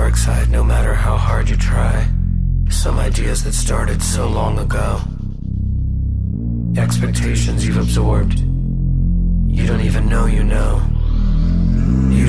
dark side no matter how hard you try. Some ideas that started so long ago. Expectations you've absorbed. You don't even know you know.